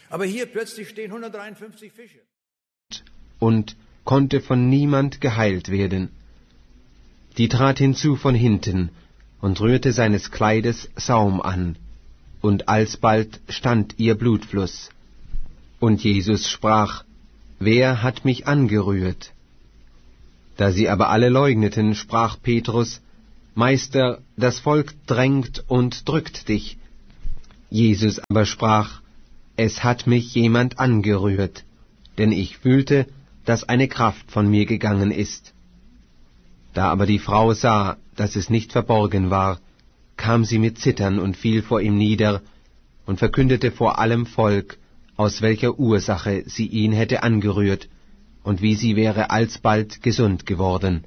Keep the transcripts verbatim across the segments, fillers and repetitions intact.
Aber hier plötzlich stehen hundertdreiundfünfzig Fische. Und konnte von niemand geheilt werden. Die trat hinzu von hinten und rührte seines Kleides Saum an, und alsbald stand ihr Blutfluss. Und Jesus sprach: Wer hat mich angerührt? Da sie aber alle leugneten, sprach Petrus: Meister, das Volk drängt und drückt dich. Jesus aber sprach: Es hat mich jemand angerührt, denn ich fühlte, dass eine Kraft von mir gegangen ist. Da aber die Frau sah, dass es nicht verborgen war, kam sie mit Zittern und fiel vor ihm nieder und verkündete vor allem Volk, aus welcher Ursache sie ihn hätte angerührt und wie sie wäre alsbald gesund geworden.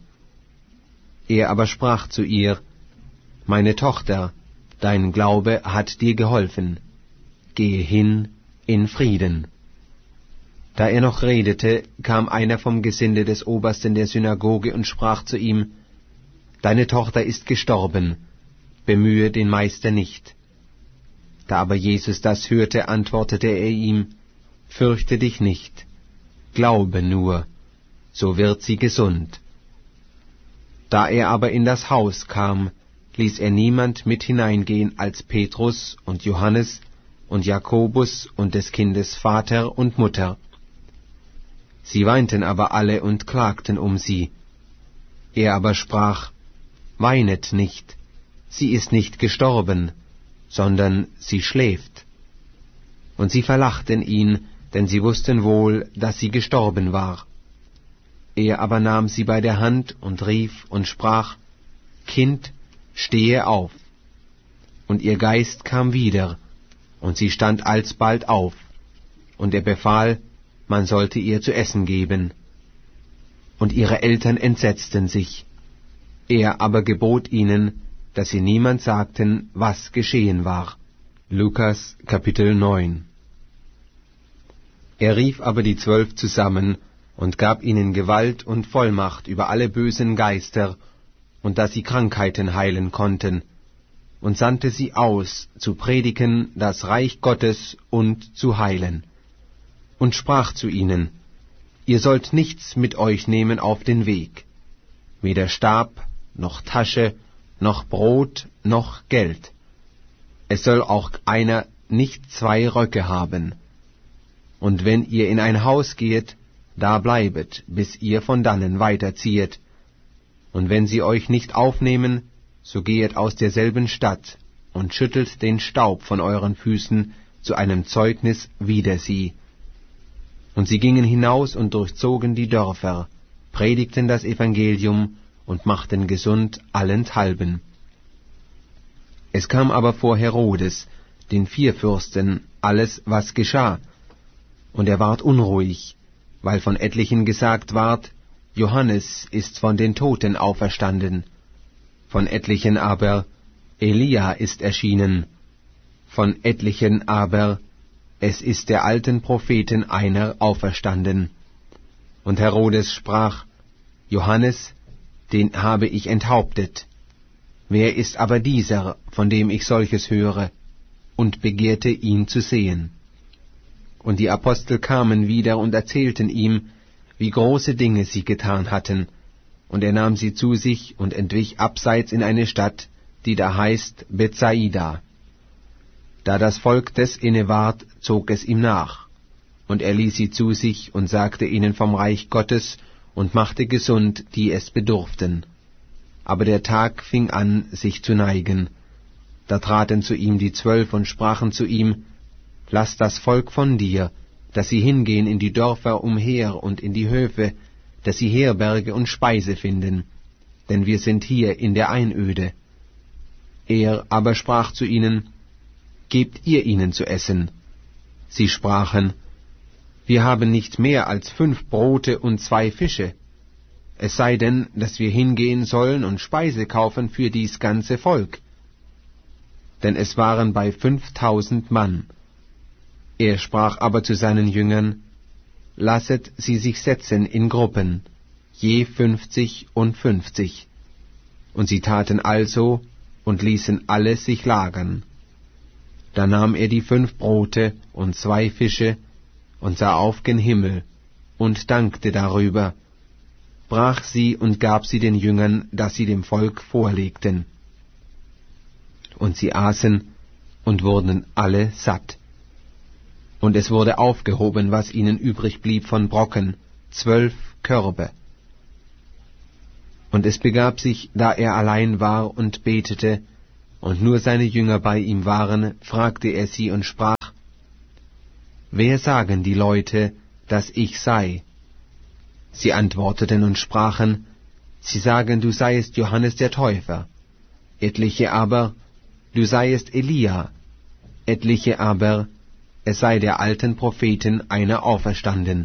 Er aber sprach zu ihr: Meine Tochter, dein Glaube hat dir geholfen. Gehe hin in Frieden. Da er noch redete, kam einer vom Gesinde des Obersten der Synagoge und sprach zu ihm: Deine Tochter ist gestorben, bemühe den Meister nicht. Da aber Jesus das hörte, antwortete er ihm: Fürchte dich nicht, glaube nur, so wird sie gesund. Da er aber in das Haus kam, ließ er niemand mit hineingehen als Petrus und Johannes und Jakobus und des Kindes Vater und Mutter. Sie weinten aber alle und klagten um sie. Er aber sprach: Weinet nicht, sie ist nicht gestorben, sondern sie schläft. Und sie verlachten ihn, denn sie wussten wohl, dass sie gestorben war. Er aber nahm sie bei der Hand und rief und sprach: Kind, stehe auf. Und ihr Geist kam wieder, und sie stand alsbald auf, und er befahl, man sollte ihr zu essen geben. Und ihre Eltern entsetzten sich. Er aber gebot ihnen, dass sie niemand sagten, was geschehen war. Lukas Kapitel neun. Er rief aber die Zwölf zusammen und gab ihnen Gewalt und Vollmacht über alle bösen Geister, und dass sie Krankheiten heilen konnten, und sandte sie aus, zu predigen das Reich Gottes und zu heilen. Und sprach zu ihnen: Ihr sollt nichts mit euch nehmen auf den Weg, weder Stab, noch Tasche, noch Brot, noch Geld. Es soll auch einer nicht zwei Röcke haben. Und wenn ihr in ein Haus gehet, da bleibet, bis ihr von dannen weiterziehet. Und wenn sie euch nicht aufnehmen, so gehet aus derselben Stadt und schüttelt den Staub von euren Füßen zu einem Zeugnis wider sie. Und sie gingen hinaus und durchzogen die Dörfer, predigten das Evangelium und machten gesund allenthalben. Es kam aber vor Herodes, den Vierfürsten, alles, was geschah, und er ward unruhig, weil von etlichen gesagt ward, Johannes ist von den Toten auferstanden, von etlichen aber, Elia ist erschienen, von etlichen aber, es ist der alten Propheten einer auferstanden. Und Herodes sprach: Johannes, den habe ich enthauptet. Wer ist aber dieser, von dem ich solches höre? Und begehrte ihn zu sehen. Und die Apostel kamen wieder und erzählten ihm, wie große Dinge sie getan hatten. Und er nahm sie zu sich und entwich abseits in eine Stadt, die da heißt Bethsaida. Da das Volk des inne ward, zog es ihm nach. Und er ließ sie zu sich und sagte ihnen vom Reich Gottes und machte gesund, die es bedurften. Aber der Tag fing an, sich zu neigen. Da traten zu ihm die Zwölf und sprachen zu ihm: Lass das Volk von dir, dass sie hingehen in die Dörfer umher und in die Höfe, dass sie Herberge und Speise finden, denn wir sind hier in der Einöde. Er aber sprach zu ihnen: Gebt ihr ihnen zu essen. Sie sprachen: Wir haben nicht mehr als fünf Brote und zwei Fische. Es sei denn, dass wir hingehen sollen und Speise kaufen für dies ganze Volk. Denn es waren bei fünftausend Mann. Er sprach aber zu seinen Jüngern: Lasset sie sich setzen in Gruppen, je fünfzig und fünfzig. Und sie taten also und ließen alle sich lagern. Da nahm er die fünf Brote und zwei Fische und sah auf gen Himmel und dankte darüber, brach sie und gab sie den Jüngern, dass sie dem Volk vorlegten. Und sie aßen und wurden alle satt. Und es wurde aufgehoben, was ihnen übrig blieb von Brocken, zwölf Körbe. Und es begab sich, da er allein war und betete, und nur seine Jünger bei ihm waren, fragte er sie und sprach, »Wer sagen die Leute, dass ich sei?« Sie antworteten und sprachen, »Sie sagen, du seiest Johannes der Täufer, etliche aber, du seiest Elia, etliche aber, es sei der alten Propheten einer auferstanden.«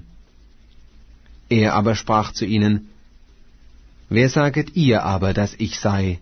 Er aber sprach zu ihnen, »Wer saget ihr aber, dass ich sei?«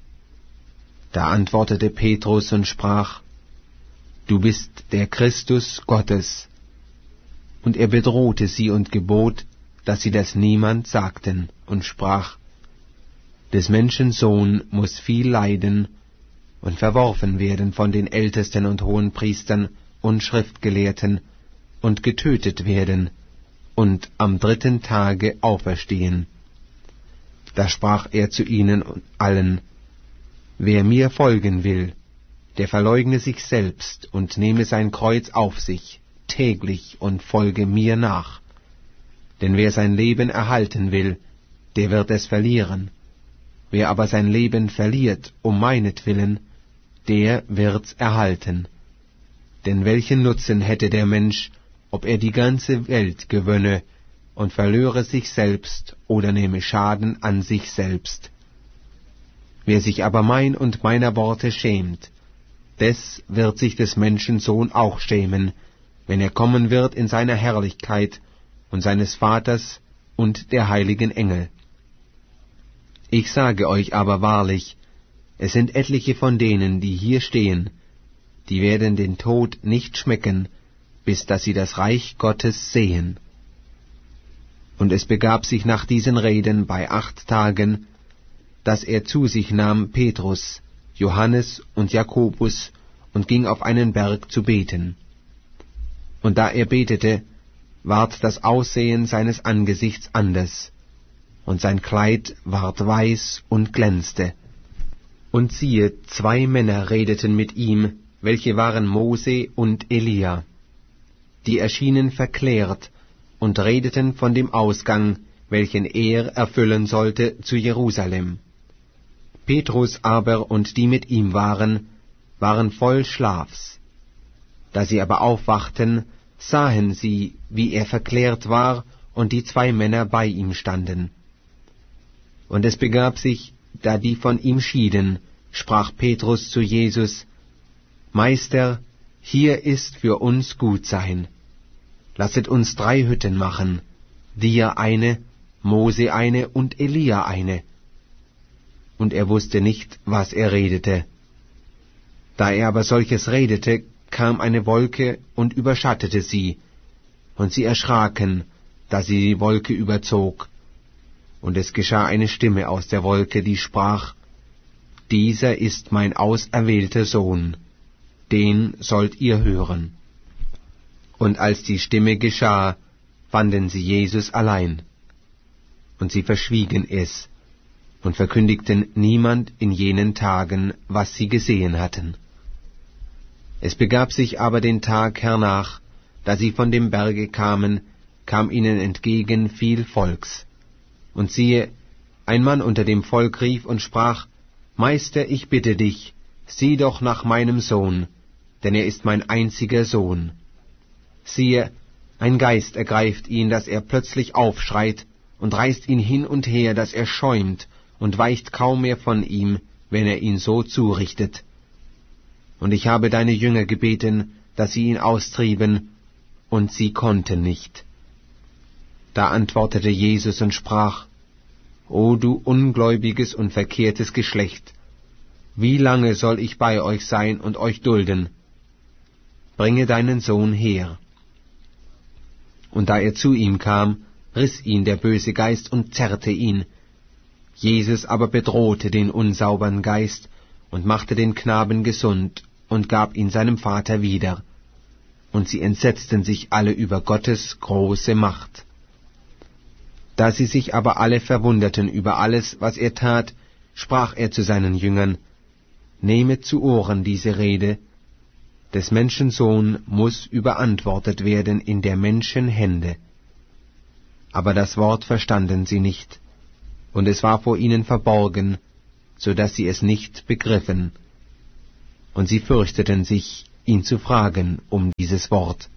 Da antwortete Petrus und sprach, »Du bist der Christus Gottes.« Und er bedrohte sie und gebot, dass sie das niemand sagten, und sprach, »Des Menschen Sohn muß viel leiden und verworfen werden von den Ältesten und Hohenpriestern und Schriftgelehrten und getötet werden und am dritten Tage auferstehen.« Da sprach er zu ihnen allen, »Wer mir folgen will, der verleugne sich selbst und nehme sein Kreuz auf sich, täglich und folge mir nach. Denn wer sein Leben erhalten will, der wird es verlieren. Wer aber sein Leben verliert, um meinetwillen, der wird's erhalten. Denn welchen Nutzen hätte der Mensch, ob er die ganze Welt gewönne und verlöre sich selbst oder nehme Schaden an sich selbst? Wer sich aber mein und meiner Worte schämt, des wird sich des Menschen Sohn auch schämen, wenn er kommen wird in seiner Herrlichkeit und seines Vaters und der heiligen Engel. Ich sage euch aber wahrlich, es sind etliche von denen, die hier stehen, die werden den Tod nicht schmecken, bis dass sie das Reich Gottes sehen.« Und es begab sich nach diesen Reden bei acht Tagen, dass er zu sich nahm Petrus, Johannes und Jakobus und ging auf einen Berg zu beten. Und da er betete, ward das Aussehen seines Angesichts anders, und sein Kleid ward weiß und glänzte. Und siehe, zwei Männer redeten mit ihm, welche waren Mose und Elia. Die erschienen verklärt und redeten von dem Ausgang, welchen er erfüllen sollte zu Jerusalem. Petrus aber und die mit ihm waren, waren voll Schlafs. Da sie aber aufwachten, sahen sie, wie er verklärt war, und die zwei Männer bei ihm standen. Und es begab sich, da die von ihm schieden, sprach Petrus zu Jesus, »Meister, hier ist für uns Gutsein. Lasset uns drei Hütten machen, dir eine, Mose eine und Elia eine.« Und er wusste nicht, was er redete. Da er aber solches redete, kam eine Wolke und überschattete sie, und sie erschraken, da sie die Wolke überzog. Und es geschah eine Stimme aus der Wolke, die sprach, »Dieser ist mein auserwählter Sohn, den sollt ihr hören.« Und als die Stimme geschah, fanden sie Jesus allein. Und sie verschwiegen es und verkündigten niemand in jenen Tagen, was sie gesehen hatten. Es begab sich aber den Tag hernach, da sie von dem Berge kamen, kam ihnen entgegen viel Volks. Und siehe, ein Mann unter dem Volk rief und sprach, »Meister, ich bitte dich, sieh doch nach meinem Sohn, denn er ist mein einziger Sohn. Siehe, ein Geist ergreift ihn, dass er plötzlich aufschreit, und reißt ihn hin und her, dass er schäumt, und weicht kaum mehr von ihm, wenn er ihn so zurichtet. Und ich habe deine Jünger gebeten, dass sie ihn austrieben, und sie konnten nicht.« Da antwortete Jesus und sprach, »O du ungläubiges und verkehrtes Geschlecht, wie lange soll ich bei euch sein und euch dulden? Bringe deinen Sohn her.« Und da er zu ihm kam, riss ihn der böse Geist und zerrte ihn. Jesus aber bedrohte den unsaubern Geist und machte den Knaben gesund und gab ihn seinem Vater wieder. Und sie entsetzten sich alle über Gottes große Macht. Da sie sich aber alle verwunderten über alles, was er tat, sprach er zu seinen Jüngern: Nehmet zu Ohren diese Rede, des Menschen Sohn muß überantwortet werden in der Menschen Hände. Aber das Wort verstanden sie nicht, und es war vor ihnen verborgen, so dass sie es nicht begriffen. Und sie fürchteten sich, ihn zu fragen um dieses Wort.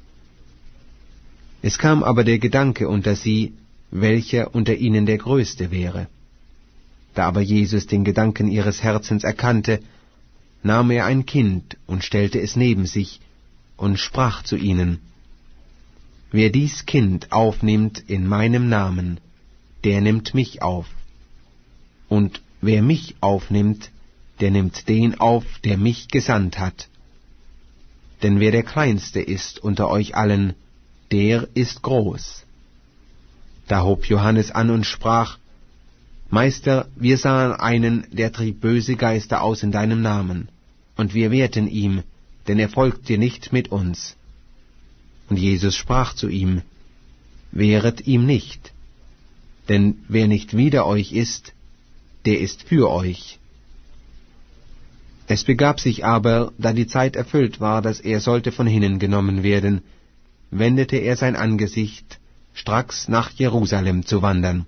Es kam aber der Gedanke unter sie, welcher unter ihnen der Größte wäre. Da aber Jesus den Gedanken ihres Herzens erkannte, nahm er ein Kind und stellte es neben sich und sprach zu ihnen: Wer dies Kind aufnimmt in meinem Namen, der nimmt mich auf. Und wer mich aufnimmt, der nimmt den auf, der mich gesandt hat. Denn wer der Kleinste ist unter euch allen, der ist groß. Da hob Johannes an und sprach: Meister, wir sahen einen, der trieb böse Geister aus in deinem Namen, und wir wehrten ihm, denn er folgt dir nicht mit uns. Und Jesus sprach zu ihm: Wehret ihm nicht, denn wer nicht wider euch ist, der ist für euch. Es begab sich aber, da die Zeit erfüllt war, dass er sollte von hinnen genommen werden, wendete er sein Angesicht, stracks nach Jerusalem zu wandern.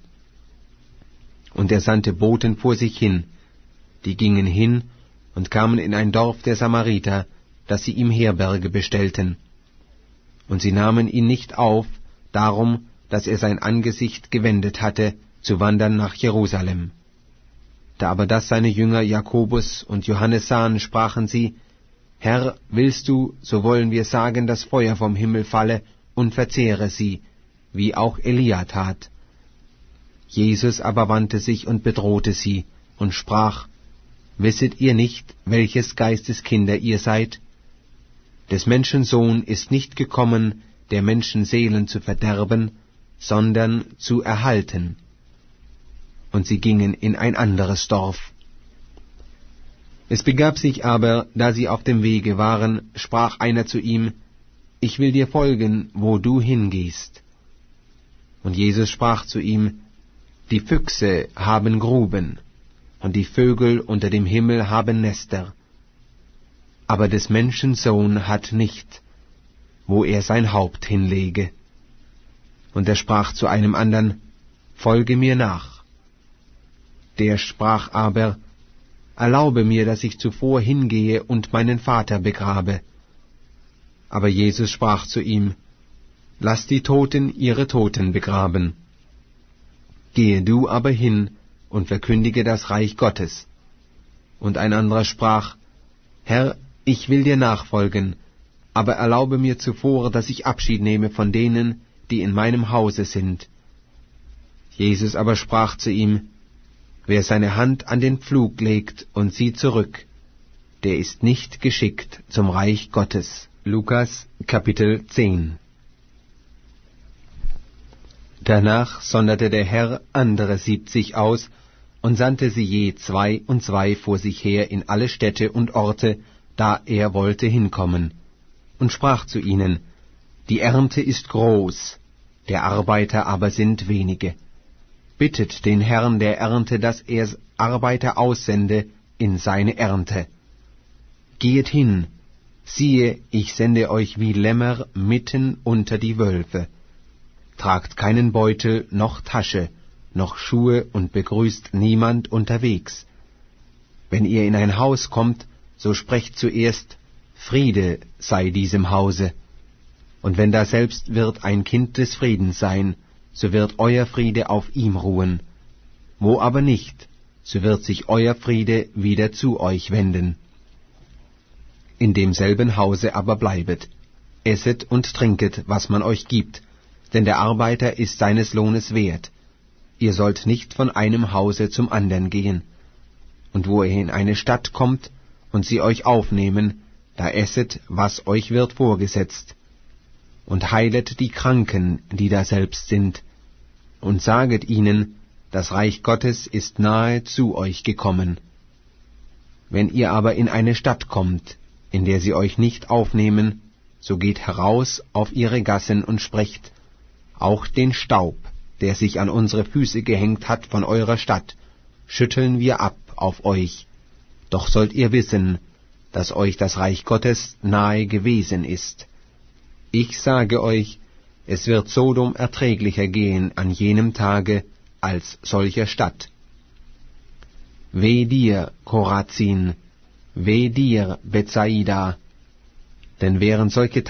Und er sandte Boten vor sich hin, die gingen hin und kamen in ein Dorf der Samariter, dass sie ihm Herberge bestellten. Und sie nahmen ihn nicht auf, darum, dass er sein Angesicht gewendet hatte, zu wandern nach Jerusalem. Da aber das seine Jünger Jakobus und Johannes sahen, sprachen sie: Herr, willst du, so wollen wir sagen, dass Feuer vom Himmel falle und verzehre sie, wie auch Elia tat. Jesus aber wandte sich und bedrohte sie und sprach: Wisset ihr nicht, welches Geistes Kinder ihr seid? Des Menschen Sohn ist nicht gekommen, der Menschen Seelen zu verderben, sondern zu erhalten. Und sie gingen in ein anderes Dorf. Es begab sich aber, da sie auf dem Wege waren, sprach einer zu ihm: Ich will dir folgen, wo du hingehst. Und Jesus sprach zu ihm: Die Füchse haben Gruben, und die Vögel unter dem Himmel haben Nester, aber des Menschen Sohn hat nicht, wo er sein Haupt hinlege. Und er sprach zu einem andern: Folge mir nach. Der sprach aber: Erlaube mir, dass ich zuvor hingehe und meinen Vater begrabe. Aber Jesus sprach zu ihm: Lass die Toten ihre Toten begraben. Gehe du aber hin und verkündige das Reich Gottes. Und ein anderer sprach: Herr, ich will dir nachfolgen, aber erlaube mir zuvor, dass ich Abschied nehme von denen, die in meinem Hause sind. Jesus aber sprach zu ihm: Wer seine Hand an den Pflug legt und sieht zurück, der ist nicht geschickt zum Reich Gottes. Lukas Kapitel zehn. Danach sonderte der Herr andere siebzig aus und sandte sie je zwei und zwei vor sich her in alle Städte und Orte, da er wollte hinkommen, und sprach zu ihnen: Die Ernte ist groß, der Arbeiter aber sind wenige. Bittet den Herrn der Ernte, dass er Arbeiter aussende in seine Ernte. Gehet hin, siehe, ich sende euch wie Lämmer mitten unter die Wölfe. Tragt keinen Beutel noch Tasche, noch Schuhe und begrüßt niemand unterwegs. Wenn ihr in ein Haus kommt, so sprecht zuerst: Friede sei diesem Hause. Und wenn daselbst wird ein Kind des Friedens sein, so wird euer Friede auf ihm ruhen. Wo aber nicht, so wird sich euer Friede wieder zu euch wenden. In demselben Hause aber bleibet, esset und trinket, was man euch gibt, denn der Arbeiter ist seines Lohnes wert. Ihr sollt nicht von einem Hause zum andern gehen. Und wo ihr in eine Stadt kommt und sie euch aufnehmen, da esset, was euch wird vorgesetzt. Und heilet die Kranken, die daselbst sind, und saget ihnen, das Reich Gottes ist nahe zu euch gekommen. Wenn ihr aber in eine Stadt kommt, in der sie euch nicht aufnehmen, so geht heraus auf ihre Gassen und sprecht, auch den Staub, der sich an unsere Füße gehängt hat von eurer Stadt, schütteln wir ab auf euch. Doch sollt ihr wissen, dass euch das Reich Gottes nahe gewesen ist. Ich sage euch, es wird Sodom erträglicher gehen an jenem Tage als solcher Stadt. Weh dir, Chorazin, weh dir, Bethsaida, denn wären solche